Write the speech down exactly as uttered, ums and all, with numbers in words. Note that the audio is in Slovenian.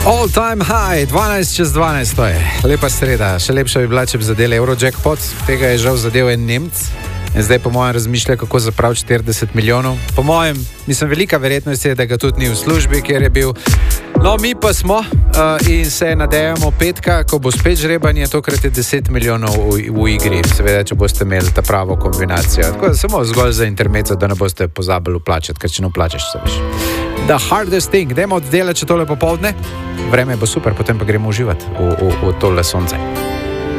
All time high, dvanajst čez dvanajst, to je lepa sreda. Še lepša bi bila, če bi zadeli Eurojackpot, tega je žal zadev en Nemc. In zdaj po mojem razmišlja, kako zapraviti štirideset milijonov. Po mojem, mislim, velika verjetnost je, da ga tudi ni v službi, kjer je bil. No, mi pa smo uh, in se nadejamo petka, ko bo spet žrebanje, tokrat je deset milijonov v, v igri, seveda, če boste imeli ta pravo kombinacijo. Tako da samo zgolj za intermezzo, da ne boste pozabili vplačati, ker če ne vplačaš, se veš. The hardest thing, dajmo oddelati tole popoldne. Vreme bo super, potem pa gremo uživati v, v, v tole sonce.